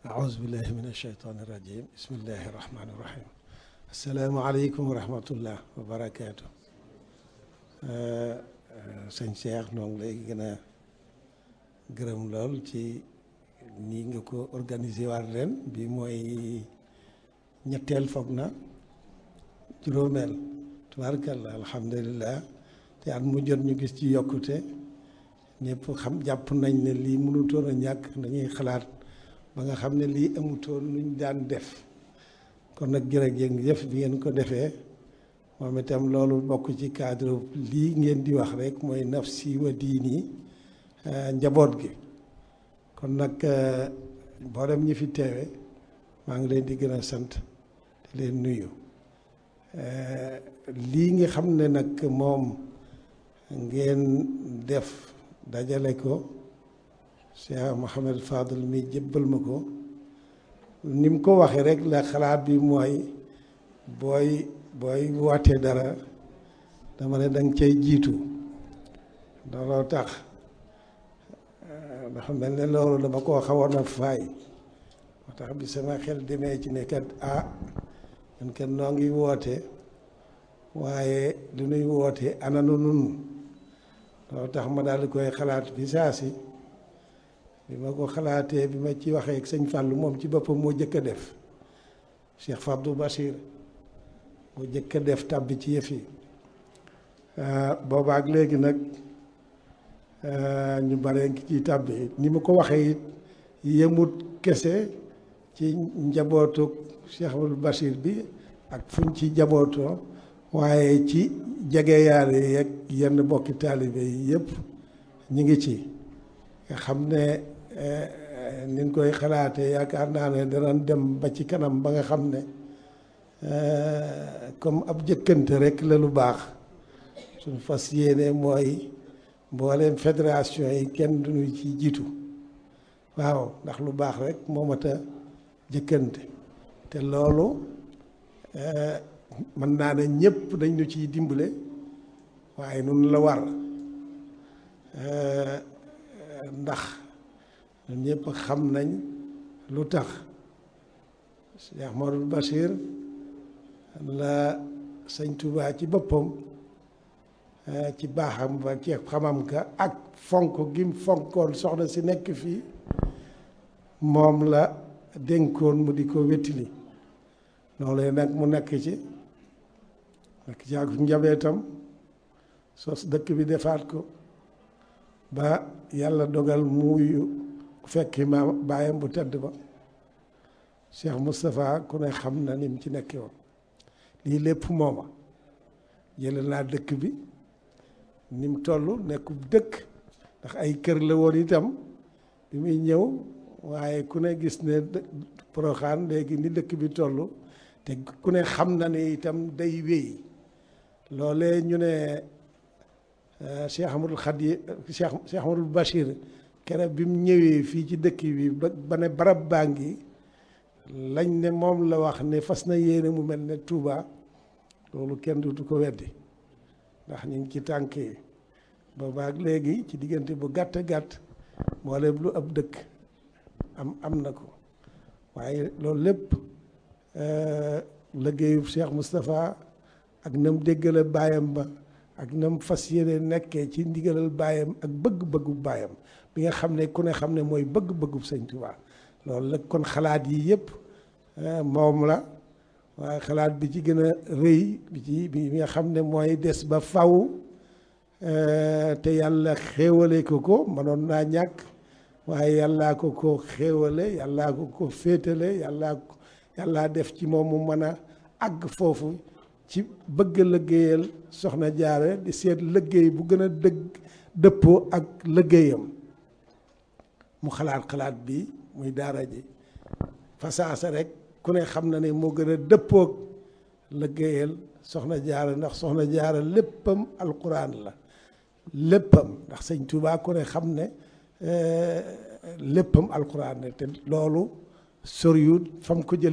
أعوذ بالله من الشيطان الرجيم بسم الله الرحمن الرحيم السلام عليكم ورحمة الله وبركاته sëñ Cheikh noo ngi lay gën a gërëm lool ci nii nga ko organisé waat ren bi mooy ñetteel foog na juróomeel tubaarkalla alhamdulilah te at mu jot ñu gis ci yokkute ñëpp xam jàpp nañ ne lii mënutoon a ñàkk dañuy xalaat ba nga xam ne lii amutoon luñ daan def kon nag jërëjëf bi ngeen ko defee moom itam loolu bokk ci cadre lii ngeen di wax rek mooy nafsi wa diini njaboot gi kon nag mboolem ñi fi teewe maa ngi leen di gën a sant di leen nuyu lii nga xam ne nag moom ngeen def dajale ko Cheikh Mouhamed Fadel mi jébbal ma ko ni mu ko waxee rek la xalaat bi mooy booy wootee dara dama ne danga cay jiitu looloo tax dafa mel ne loolu dama koo xawoon a faay moo tax bi sama xel demee ci ne kat man kat noo ngi woote waaye lu nuy woote ananu nun loolu tax ma daal di koy xalaat bi saa si bi ma ko xalaatee bi ma ci waxee ak sëñ Fallou moom ci boppam moo jëkk a def Cheikh Fabdou Bachir moo jëkk a def tàbbi ci yëf yi boobaak léegi nag ñu bare ngi ciy tàbbi ni ma ko waxee it yemut kese ci njabootu Cheikh Fabdou Bachir bi ak fuñ ci njabootoo waaye ci jegeyaale yeeg yenn bokki taalibe yi yëpp ñu ngi ci nga xam ne niñ koy xalaatee yaakaar naa ne danañ dem ba ci kanam ba nga xam ne comme ab jëkkante rek la lu baax suñu fas yéene mooy mbooleem fédération yi kenn duñu ci jiitu waaw ndax lu baax rek moo mat a jëkkante te loolu mën naa ne ñëpp dañ ñu ciy dimbale waaye nun la war ndax ñun ñëpp xam nañ lu tax Cheikh Modou Bachir la sëñ Touba ci boppam ci baaxam ba ci xamam ka ak fonk gim fonkoon soxna si nekk fii moom la dénkoon mu di ko wettili loolee nag mu nekk ci ak njabootam sos dëkk bi defaat ko ba yàlla dogal muuyu fekki ma baayam bu tedd ba Cheikh Moustapha ku ne xam na ni mu ci nekkee woon lii lépp mooma jële naa dëkk bi ni mu toll nekkub dëkk ndax ay kër la woon itam bi muy ñëw waaye ku ne gis ne Porokhane léegi ni dëkk bi toll te ku ne xam na ne itam day wéy loolee ñu ne Cheikh Amadou Khadi Cheikh Amadou Bachir keroog bi mu ñëwee fii ci dëkk bi ba ne barab baa ngi lañ ne moom la wax ne fas na yéene mu mel ne Touba loolu kenn du ko weddi ndax ñu ngi ci tànk yi boobaak léegi ci diggante bu gàtt gàtt mboolem lu ab dëkk am na ko waaye loolu lépp liggéeyu Cheikh Moustapha ak nam déggale baayam ba ak nam fas yéene nekkee ci ndigalal baayam ak bëgg-bëggu baayam bi nga xam ne ku ne xam ne mooy bëgg-bëggu sëñ Tuubaa loolu la kon xalaat yi yëpp moom la waaye xalaat bi ci gën a rëy bi nga xam ne mooy des ba faw te yàlla xéewale ko mënoon naa ñàkk waaye yàllaa ko xéewale yàllaa ko féetale yàllaa def ci moom mu mën a àgg foofu ci bëgg liggéeyal soxna jaare di seet liggéey bu gën a dëppoo ak liggéeyam mu xalaat bi muy daara ji fasaasa rek ku ne xam na ne moo gën a dëppoog liggéeyal soxna jaare ndax soxna jaare léppam alquran la léppam ndax sëñ Tuubaa ku ne xam ne léppam alquran la te loolu soriwut fam ko jële